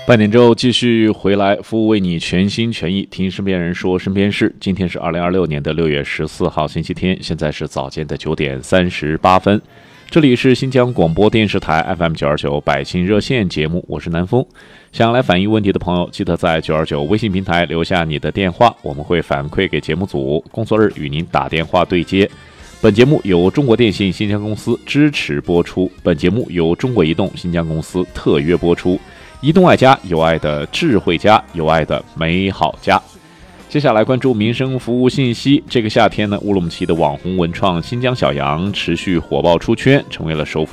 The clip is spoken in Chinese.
半点之后继续回来，服务为你全心全意听身边人说身边事。今天是2026年6月14号星期天，现在是早间的9点38分。这里是新疆广播电视台 FM929百姓热线节目，我是南风。想来反映问题的朋友，记得在929微信平台留下你的电话，我们会反馈给节目组，工作日与您打电话对接。本节目由中国电信新疆公司支持播出，本节目由中国移动新疆公司特约播出。移动爱家，有爱的智慧家，有爱的美好家。接下来关注民生服务信息。这个夏天呢，乌鲁木齐的网红文创新疆小羊持续火爆出圈，成为了首府